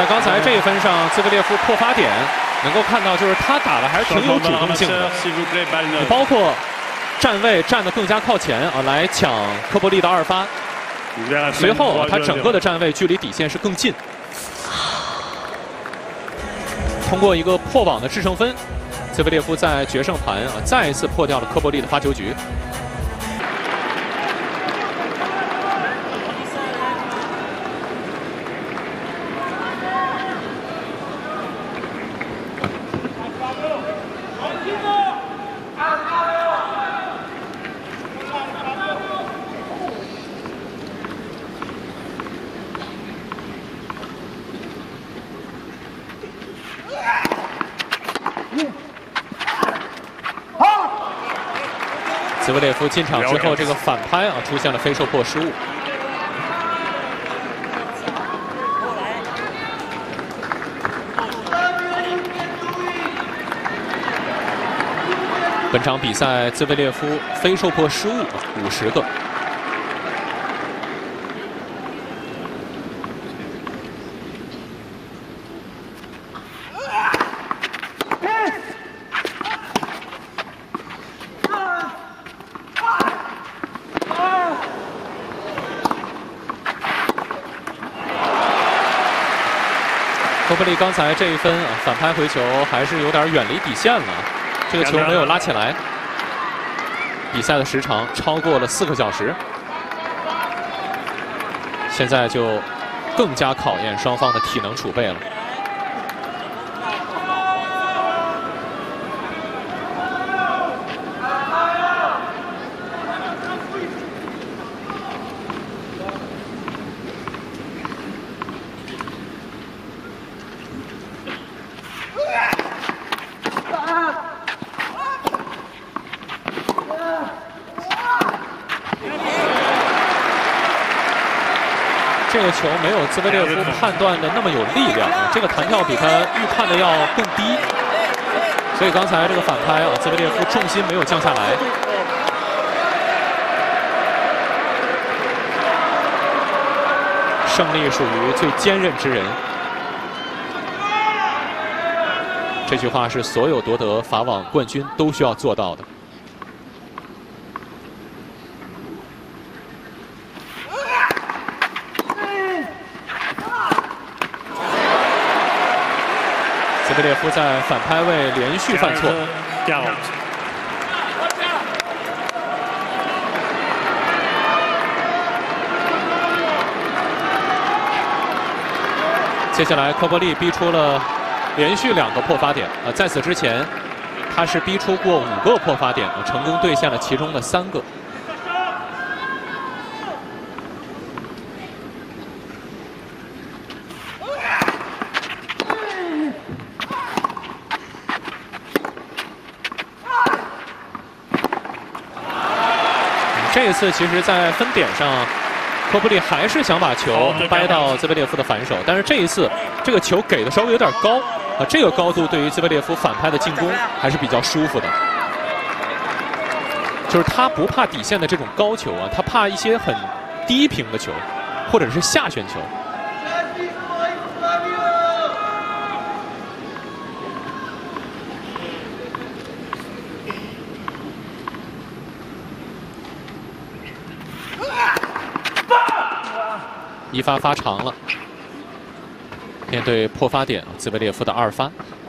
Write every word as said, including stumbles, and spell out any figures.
在刚才这一分上，兹维列夫破发点能够看到，就是他打的还是挺有主动性的，包括站位站得更加靠前啊，来抢科波利的二发。随后啊，他整个的站位距离底线是更近。通过一个破网的制胜分，兹维列夫在决胜盘啊再一次破掉了科波利的发球局。 兹维列夫进场之后，这个反拍啊出现了非受迫失误。本场比赛，兹维列夫非受迫失误五十个。 科波利刚才这一分啊，反拍回球还是有点远离底线了，这个球没有拉起来。比赛的时长超过了四个小时，现在就更加考验双方的体能储备了。 这个球没有兹维列夫判断的那么有力量啊，这个弹跳比他预判的要更低，所以刚才这个反拍啊，兹维列夫重心没有降下来。胜利属于最坚韧之人，这句话是所有夺得法网冠军都需要做到的。 兹维列夫在反拍位连续犯错。接下来，科波利逼出了连续两个破发点啊！在此之前，他是逼出过五个破发点，成功兑现了其中的三个。 这一次，其实，在分点上，科波利还是想把球掰到兹维列夫的反手，但是这一次，这个球给的稍微有点高啊，这个高度对于兹维列夫反拍的进攻还是比较舒服的。就是他不怕底线的这种高球啊，他怕一些很低平的球，或者是下旋球。 一发发长了，面对破发点，兹维列夫的二发。